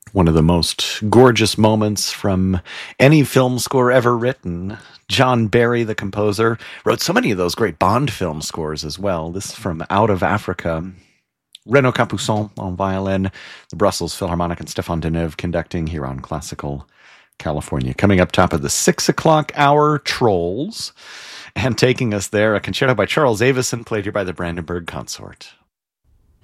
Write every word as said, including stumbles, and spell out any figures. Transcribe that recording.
One of the most gorgeous moments from any film score ever written. John Barry, the composer, wrote so many of those great Bond film scores as well. This is from Out of Africa. Renaud Capuçon on violin, the Brussels Philharmonic, and Stéphane Deneuve conducting here on Classical California. Coming up top of the six o'clock hour, Trolls. And taking us there, a concerto by Charles Avison, played here by the Brandenburg Consort.